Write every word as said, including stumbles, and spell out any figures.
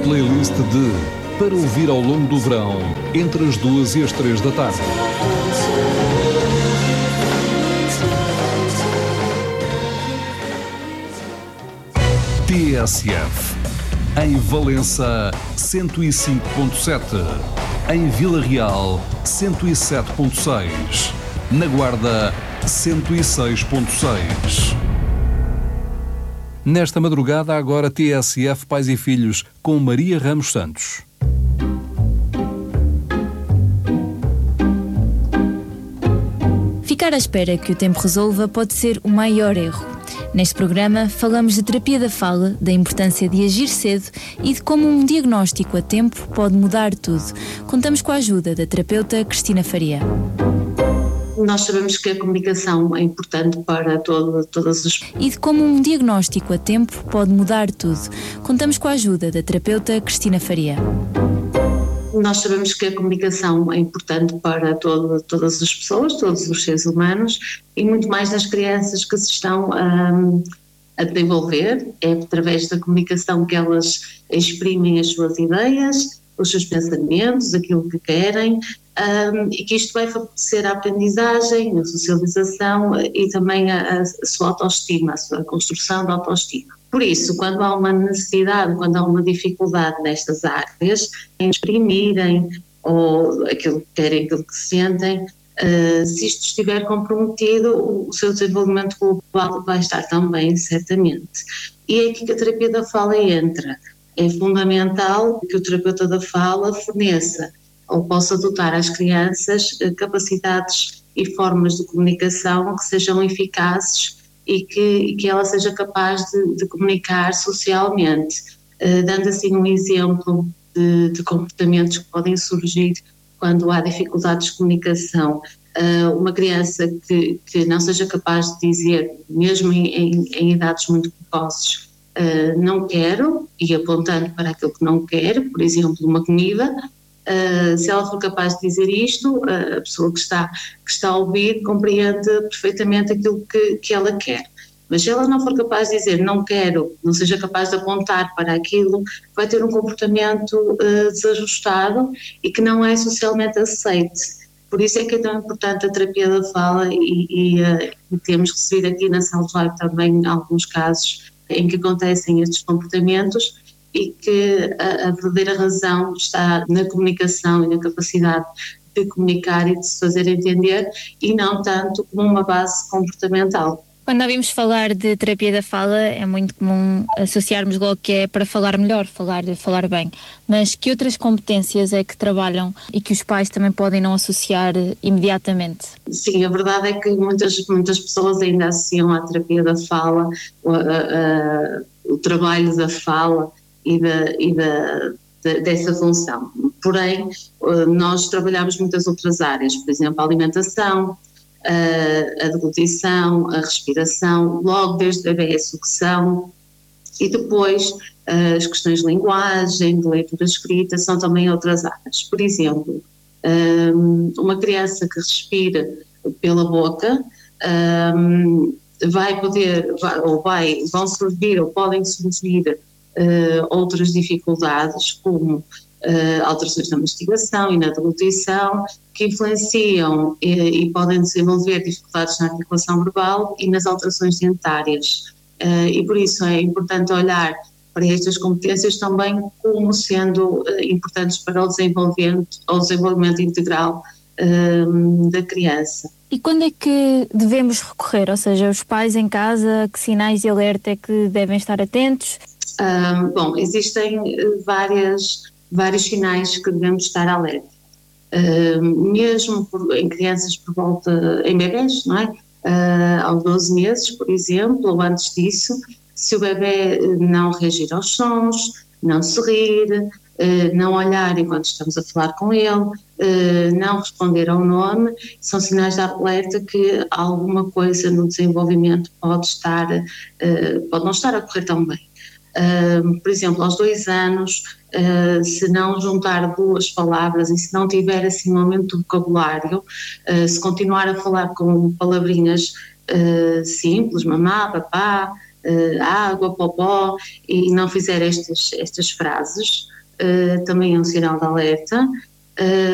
playlist de Para ouvir ao longo do verão, entre as duas e as três da tarde. T S F. Em Valença, cento e cinco ponto sete. Em Vila Real, cento e sete ponto seis. Na Guarda, cento e seis ponto seis. Nesta madrugada, agora T S F Pais e Filhos, com Maria Ramos Santos. Ficar à espera que o tempo resolva pode ser o maior erro. Neste programa falamos de terapia da fala, da importância de agir cedo e de como um diagnóstico a tempo pode mudar tudo. Contamos com a ajuda da terapeuta Cristina Faria. Nós sabemos que a comunicação é importante para todo, todas as... E de como um diagnóstico a tempo pode mudar tudo. Contamos com a ajuda da terapeuta Cristina Faria. Nós sabemos que a comunicação é importante para todo, todas as pessoas, todos os seres humanos, e muito mais nas crianças que se estão um, a desenvolver. É através da comunicação que elas exprimem as suas ideias, os seus pensamentos, aquilo que querem, um, e que isto vai favorecer a aprendizagem, a socialização e também a, a sua autoestima, a sua construção da autoestima. Por isso, quando há uma necessidade, quando há uma dificuldade nestas áreas, em exprimirem ou aquilo que querem, aquilo que sentem, uh, se isto estiver comprometido, o, o seu desenvolvimento global vai estar também, certamente. E é aqui que a terapia da fala entra. É fundamental que o terapeuta da fala forneça ou possa dotar às crianças uh, capacidades e formas de comunicação que sejam eficazes e que, que ela seja capaz de, de comunicar socialmente, uh, dando assim um exemplo de, de comportamentos que podem surgir quando há dificuldades de comunicação. Uh, uma criança que, que não seja capaz de dizer, mesmo em, em, em idades muito precoces, uh, não quero, e apontando para aquilo que não quer, por exemplo, uma comida. Uh, se ela for capaz de dizer isto, uh, a pessoa que está, que está a ouvir compreende perfeitamente aquilo que, que ela quer. Mas se ela não for capaz de dizer não quero, não seja capaz de apontar para aquilo, vai ter um comportamento uh, desajustado e que não é socialmente aceite. Por isso é que é tão importante a terapia da fala e, e, uh, e temos recebido aqui na Sound Live também alguns casos em que acontecem estes comportamentos, e que a, a verdadeira razão está na comunicação e na capacidade de comunicar e de se fazer entender, e não tanto como uma base comportamental. Quando ouvimos falar de terapia da fala, é muito comum associarmos logo que é para falar melhor, falar, falar bem. Mas que outras competências é que trabalham e que os pais também podem não associar imediatamente? Sim, a verdade é que muitas, muitas pessoas ainda associam à terapia da fala, a, a, a, o trabalho da fala, e, da, e da, da, dessa função. Porém, nós trabalhamos muitas outras áreas, por exemplo, a alimentação, a, a deglutição, a respiração, logo desde a bebê a sucção, e depois as questões de linguagem, de leitura escrita, são também outras áreas. Por exemplo, uma criança que respira pela boca vai poder, vai, ou vai, vão surgir ou podem surgir Uh, outras dificuldades, como uh, alterações na mastigação e na deglutição, que influenciam e, e podem desenvolver dificuldades na articulação verbal e nas alterações dentárias. Uh, e por isso é importante olhar para estas competências também como sendo uh, importantes para o desenvolvimento, o desenvolvimento integral uh, da criança. E quando é que devemos recorrer? Ou seja, os pais em casa, que sinais de alerta é que devem estar atentos? Um, bom, existem várias, vários sinais que devemos estar alerta, um, mesmo por, em crianças por volta, em bebés, não é? Uh, aos doze meses, por exemplo, ou antes disso, se o bebé não reagir aos sons, não sorrir, uh, não olhar enquanto estamos a falar com ele, uh, não responder ao nome, são sinais de alerta que alguma coisa no desenvolvimento pode estar, uh, pode não estar a correr tão bem. Uh, por exemplo, aos dois anos, uh, se não juntar duas palavras e se não tiver assim um aumento do vocabulário, uh, se continuar a falar com palavrinhas uh, simples, mamá, papá, uh, água, popó, e não fizer estas, estas frases, uh, também é um sinal de alerta. Uh,